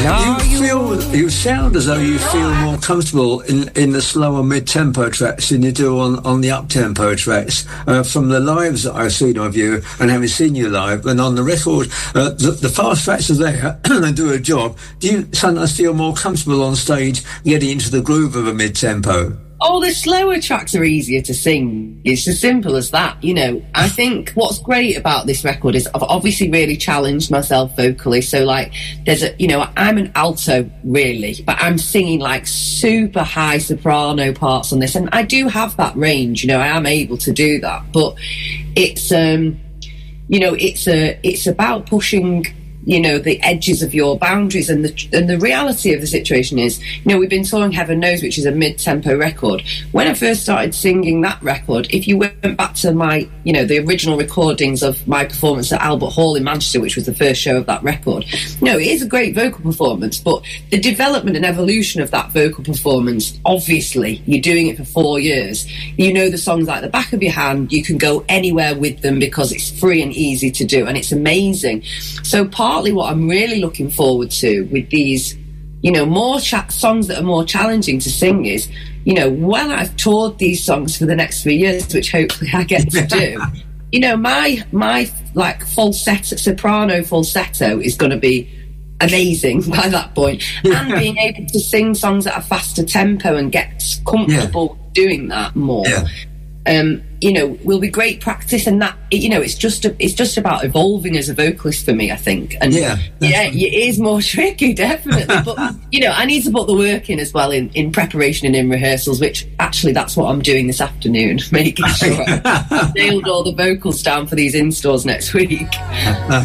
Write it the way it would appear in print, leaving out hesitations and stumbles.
You sound as though you feel more comfortable in the slower mid-tempo tracks than you do on the up-tempo tracks. From the lives that I've seen of you and having seen you live, and on the record, the fast tracks are there, they do a job. Do you sometimes feel more comfortable on stage getting into the groove of a mid-tempo? Oh, the slower tracks are easier to sing. It's as simple as that, you know. I think what's great about this record is I've obviously really challenged myself vocally. So, like, I'm an alto, really, but I'm singing, like, super high soprano parts on this. And I do have that range, you know, I am able to do that. But it's, it's about pushing, you know, the edges of your boundaries, and the reality of the situation is, you know, we've been touring Heaven Knows, which is a mid-tempo record. When I first started singing that record, if you went back to my, you know, the original recordings of my performance at Albert Hall in Manchester, which was the first show of that record, you know, it is a great vocal performance, but the development and evolution of that vocal performance, obviously, you're doing it for 4 years, you know the songs like the back of your hand, you can go anywhere with them because it's free and easy to do, and it's amazing. So partly what I'm really looking forward to with these, you know, more songs that are more challenging to sing is, you know, when I've toured these songs for the next 3 years, which hopefully I get to do, you know, my like soprano falsetto is going to be amazing by that point, and being able to sing songs at a faster tempo and get comfortable doing that more. You know, will be great practice, and that, you know, it's just about evolving as a vocalist for me, I think. And it is more tricky, definitely. But you know, I need to put the work in as well in preparation and in rehearsals, which actually that's what I'm doing this afternoon, making sure I've nailed all the vocals down for these installs next week.